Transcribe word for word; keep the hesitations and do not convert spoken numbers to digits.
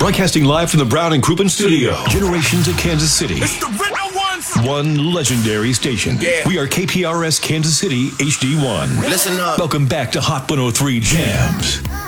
Broadcasting live from the Brown and Crouppen studio. Generations of Kansas City. It's the real ones. One legendary station. Yeah. We are K P R S Kansas City H D one. Listen up. Welcome back to Hot one oh three Jams.